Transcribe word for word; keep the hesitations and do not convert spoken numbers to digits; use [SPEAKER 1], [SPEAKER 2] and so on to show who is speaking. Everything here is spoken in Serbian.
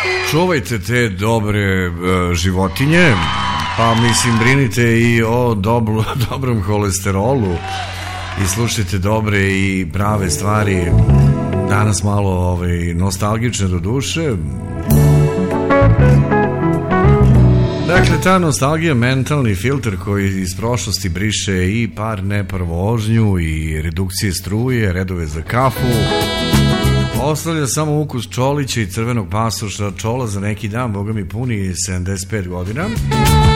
[SPEAKER 1] Čuvajte te dobre uh, životinje, pa mislim brinite i o dobru, dobrom holesterolu i slušajte dobre i prave stvari. Danas malo ovaj, nostalgične do duše. Dakle, ta nostalgija, mentalni filter koji iz prošlosti briše i par nepar vožnju i redukcije struje, redove za kafu. Ostavlja samo ukus čolića i crvenog pasoša. Čola za neki dan, boga mi, puni sedamdeset pet godina.